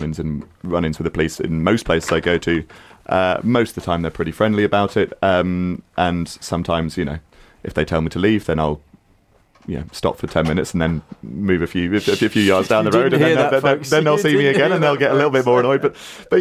and run-ins with the police in most places I go to. Most of the time they're pretty friendly about it, and sometimes, if they tell me to leave, then I'll stop for 10 minutes and then move a few yards down the road, and then they'll see me again and they'll get a little bit more annoyed.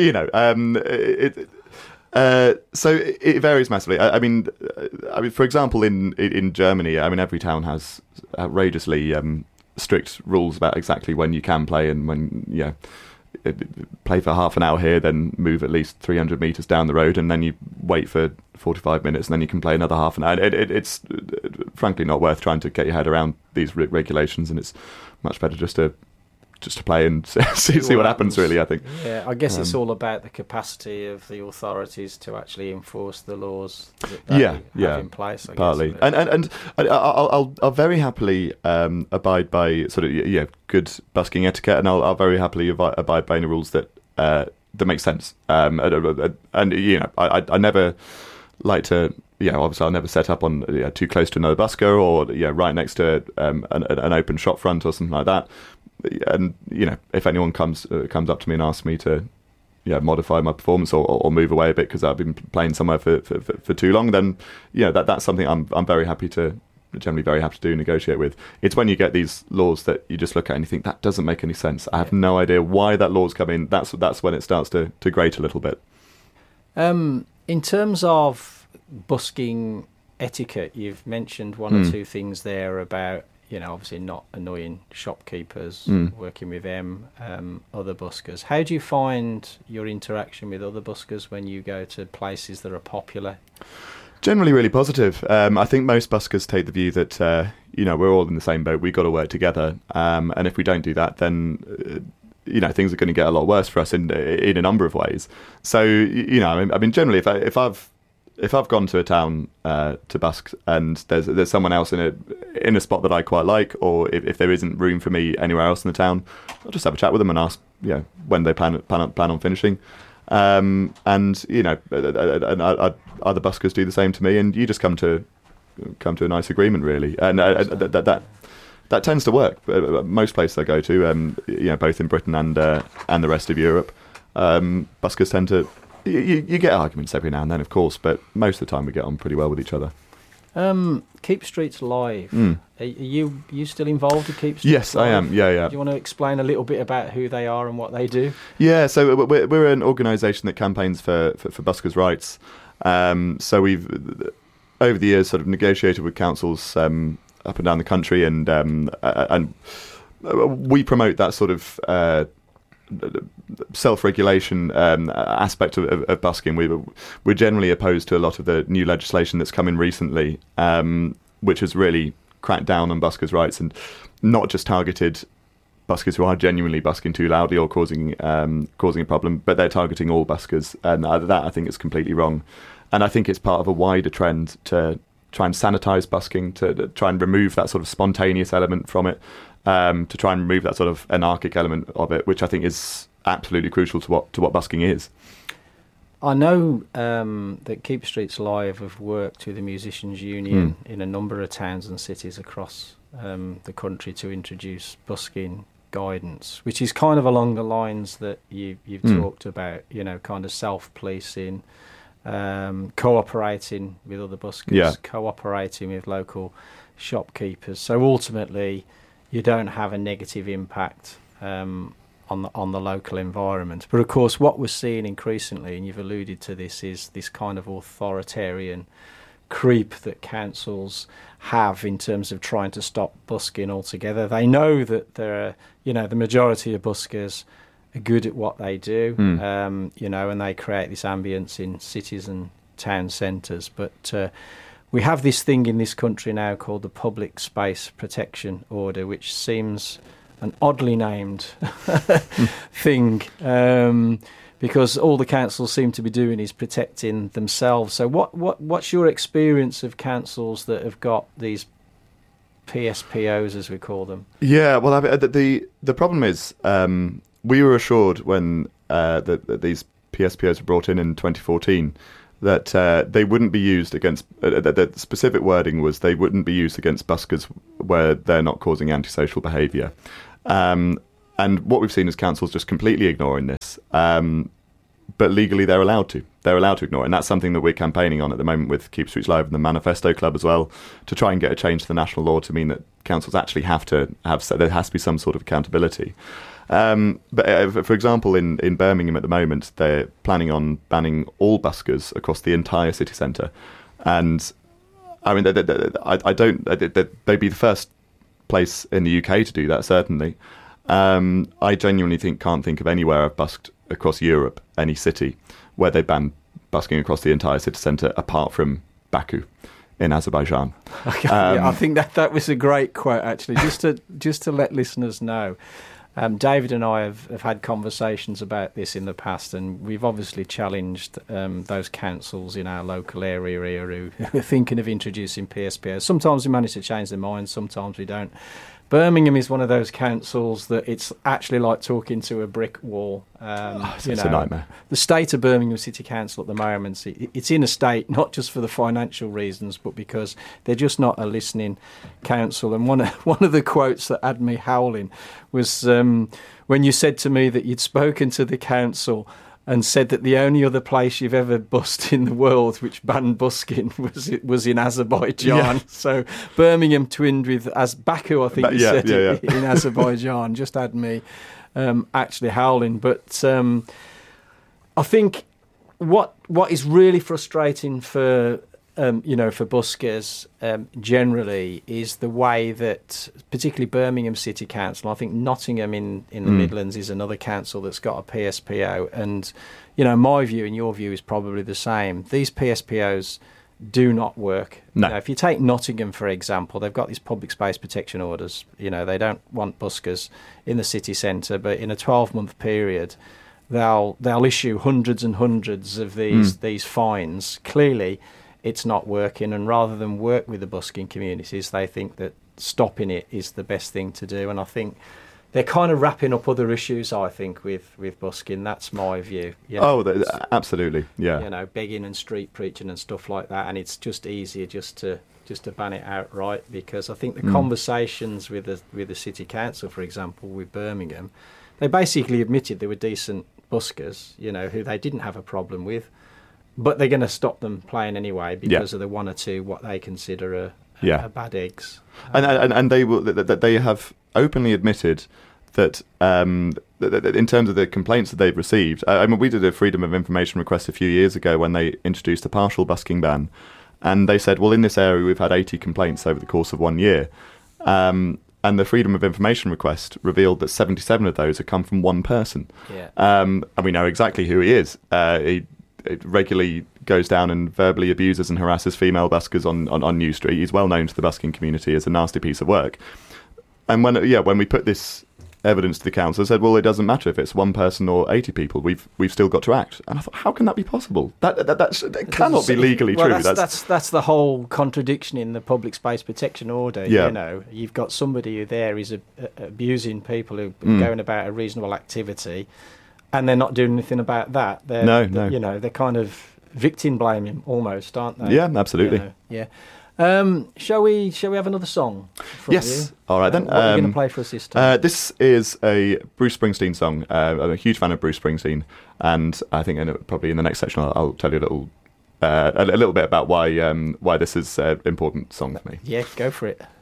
So it varies massively. I mean, for example, in Germany, every town has outrageously strict rules about exactly when you can play and when play for half an hour here, then move at least 300 metres down the road, and then you wait for 45 minutes, and then you can play another half an hour. It's frankly not worth trying to get your head around these regulations, and it's much better just to play and see what happens, really, I think. Yeah, I guess it's all about the capacity of the authorities to actually enforce the laws that they have in place, I partly. guess. And I'll very happily abide by sort of good busking etiquette, and I'll very happily abide by any rules that make sense. I never like to... obviously I'll never set up on too close to another busker, or right next to an open shop front or something like that. And if anyone comes up to me and asks me to modify my performance or move away a bit because I've been playing somewhere for too long, then that's something I'm generally very happy to do, negotiate with. It's when you get these laws that you just look at and you think that doesn't make any sense. I have no idea why that law's come in. That's when it starts to grate a little bit. In terms of busking etiquette, you've mentioned one or two things there about obviously not annoying shopkeepers, working with them, other buskers. How do you find your interaction with other buskers when you go to places that are popular? Generally really positive. I think most buskers take the view that, we're all in the same boat, we've got to work together. And if we don't do that, then, things are going to get a lot worse for us in a number of ways. So, generally, if I've gone to a town to busk and there's someone else in a spot that I quite like, or if there isn't room for me anywhere else in the town, I'll just have a chat with them and ask when they plan on finishing. And other buskers do the same to me, and you just come to a nice agreement, really. And that tends to work. Most places I go to, both in Britain and the rest of Europe, buskers tend to. You get arguments every now and then, of course, but most of the time we get on pretty well with each other. Keep Streets Live. Are you still involved with Keep Streets Yes, Live? I am. Yeah. Do you want to explain a little bit about who they are and what they do? Yeah, so we're an organisation that campaigns for buskers' rights. So we've, over the years, sort of negotiated with councils up and down the country, and we promote that sort of self-regulation aspect of busking. We're generally opposed to a lot of the new legislation that's come in recently, which has really cracked down on buskers' rights and not just targeted buskers who are genuinely busking too loudly or causing a problem, but they're targeting all buskers, and that I think is completely wrong. And I think it's part of a wider trend to try and sanitise busking, to try and remove that sort of spontaneous element from it, to try and remove that sort of anarchic element of it, which I think is absolutely crucial to what busking is. I know that Keep Streets Live have worked with the Musicians Union in a number of towns and cities across the country to introduce busking guidance, which is kind of along the lines that you've talked about, kind of self-policing, cooperating with other buskers, cooperating with local shopkeepers. So ultimately, you don't have a negative impact on the local environment. But of course, what we're seeing increasingly, and you've alluded to this, is this kind of authoritarian creep that councils have in terms of trying to stop busking altogether. They know that the majority of buskers are good at what they do, and they create this ambience in cities and town centres. But we have this thing in this country now called the Public Space Protection Order, which seems an oddly named thing, because all the councils seem to be doing is protecting themselves. So what's your experience of councils that have got these PSPOs, as we call them? Yeah, well, the problem is we were assured when these PSPOs were brought in 2014 that they wouldn't be used against, the specific wording was they wouldn't be used against buskers where they're not causing antisocial behaviour. And what we've seen is councils just completely ignoring this. But legally, they're allowed to. They're allowed to ignore it. And that's something that we're campaigning on at the moment with Keep Streets Live and the Manifesto Club as well, to try and get a change to the national law to mean that councils actually have to have, there has to be some sort of accountability. But for example, in Birmingham at the moment, they're planning on banning all buskers across the entire city centre. And I mean, they'd be the first place in the UK to do that, certainly. I genuinely can't think of anywhere I've busked across Europe, any city, where they ban busking across the entire city centre, apart from Baku in Azerbaijan. Okay, I think that was a great quote, actually. Just to let listeners know, David and I have had conversations about this in the past, and we've obviously challenged those councils in our local area here who are thinking of introducing PSPOs. Sometimes we manage to change their minds, sometimes we don't. Birmingham is one of those councils that it's actually like talking to a brick wall. It's a nightmare. The state of Birmingham City Council at the moment, it's in a state not just for the financial reasons, but because they're just not a listening council. And one of the quotes that had me howling was when you said to me that you'd spoken to the council and said that the only other place you've ever busked in the world which banned busking was in Azerbaijan. Yeah. So Birmingham twinned with Baku, I think in Azerbaijan, just had me actually howling. But I think what is really frustrating for for buskers generally is the way that, particularly Birmingham City Council, I think Nottingham in the Midlands is another council that's got a PSPO, and my view and your view is probably the same. These PSPOs do not work. No. If you take Nottingham, for example, they've got these public space protection orders. They don't want buskers in the city centre, but in a 12-month period they'll issue hundreds and hundreds of these fines. Clearly it's not working, and rather than work with the busking communities, they think that stopping it is the best thing to do. And I think they're kind of wrapping up other issues, I think, with busking. That's my view. Absolutely, yeah. Begging and street preaching and stuff like that, and it's just easier just to ban it outright, because I think the conversations with the city council, for example, with Birmingham, they basically admitted they were decent buskers, who they didn't have a problem with. But they're going to stop them playing anyway because of the one or two what they consider are bad eggs. And they have openly admitted that in terms of the complaints that they've received. We did a Freedom of Information request a few years ago when they introduced a partial busking ban, and they said, well, in this area we've had 80 complaints over the course of 1 year. And the Freedom of Information request revealed that 77 of those have come from one person. Yeah. And we know exactly who he is. He regularly goes down and verbally abuses and harasses female buskers on New Street. He's well known to the busking community as a nasty piece of work. And when we put this evidence to the council, they said, well, it doesn't matter if it's one person or 80 people. We've still got to act. And I thought, how can that be possible? That cannot be legally true. That's the whole contradiction in the public space protection order. Yeah. You've got somebody who there is abusing people who are going about a reasonable activity, and they're not doing anything about that. They're kind of victim blaming almost, aren't they? Yeah, absolutely. Yeah. Shall we have another song? Yes. All right then. What are you going to play for us this time? This is a Bruce Springsteen song. I'm a huge fan of Bruce Springsteen, and I think probably in the next section I'll tell you a little bit about why this is an important song for me. Yeah, go for it.